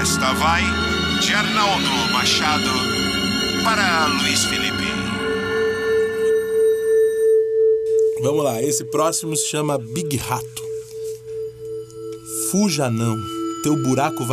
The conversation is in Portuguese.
esta vai de Arnaldo Machado para Luiz Felipe. Vamos lá, esse próximo se chama Big Rato. Fuja não, teu buraco vai